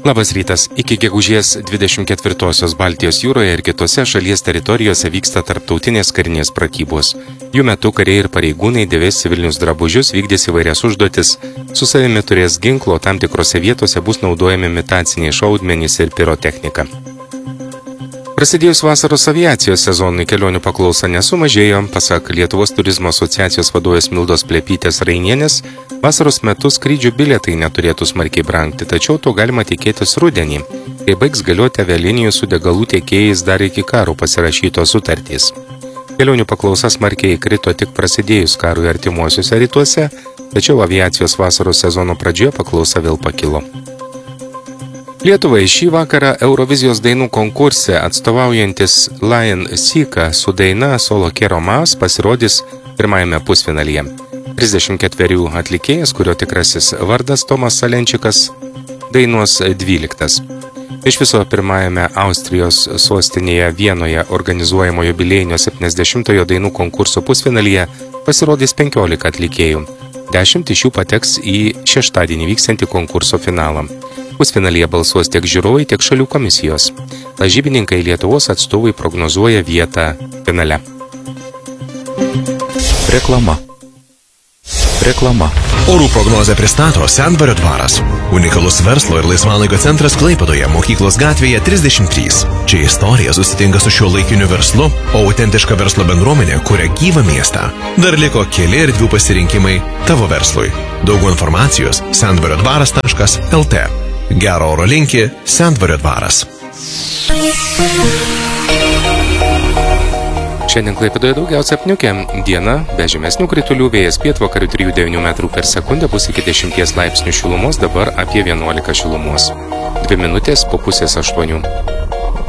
Labas rytas. Iki gegužės 24-osios Baltijos jūroje ir kitose šalies teritorijose vyksta tarptautinės karinės pratybos. Jų metu kariai ir pareigūnai dėvės civilinius drabužius, vykdys įvairias užduotis, su savimi turės ginklo, tam tikrose vietose bus naudojami imitaciniai šaudmenys ir pirotechnika. Prasidėjus vasaros aviacijos sezonui kelionių paklausa nesumažėjo, pasak Lietuvos turizmo asociacijos vadovės Mildos Plepytės Rainienės, vasaros metu skrydžių bilietai neturėtų smarkiai brangti, tačiau to galima tikėtis rudenį, kai baigs galioti avialinijų su degalų tiekėjais dar iki karo pasirašytos sutartys. Kelionių paklausa smarkiai krito tik prasidėjus karui artimuosiuose rytuose, tačiau aviacijos vasaros sezono pradžioje paklausa vėl pakilo. Lietuvai šį vakarą Eurovizijos dainų konkurse atstovaujantis Lion Sika su daina Solo Quiero Más pasirodys pirmajame pusfinalyje. 34 atlikėjas, kurio tikrasis vardas Tomas Salenčikas, dainuos 12. Iš viso pirmajame Austrijos sostinėje Vienoje organizuojamo jubiliejinio 70-ojo dainų konkurso pusfinalyje pasirodys 15 atlikėjų. 10 iš jų pateks į šeštadienį vyksiantį konkurso finalą. Pusfinalyje balsuos tiek žiūrovai, tiek šalių komisijos. Lažybininkai Lietuvos atstovai prognozuoja vietą finale. Reklama. Orų prognozę pristato Sendvario dvaras. Unikalus verslo ir laisvalaikio centras Klaipėdoje, Mokyklos gatvėje 33. Čia istorija susitinka su šiuolaikiniu verslu, o autentiška verslo bendruomenė kuria gyvą miestą. Dar liko keli erdvių pasirinkimai tavo verslui. Daugiau informacijos sendvariodvaras.lt. Gero oro linki Sendvario dvaras. Šiandien Klaipėdoje daugiausia apniukę. Diena be žymesnių kritulių, vėjas pietvakarių 3-9 metrų per sekundę bus iki 10 laipsnių šilumos, dabar apie 11 šilumos. 2 minutės po 7:30.